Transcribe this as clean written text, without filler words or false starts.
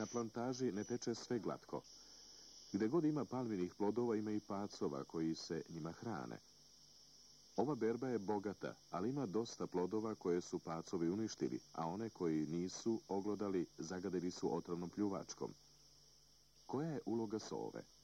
na plantaži ne teče sve glatko. Gde god ima palminih plodova, ima i pacova koji se njima hrane. Ova berba je bogata, ali ima dosta plodova koje su pacovi uništili, a one koji nisu oglodali zagadili su otrovnom pljuvačkom. Koja je uloga sove?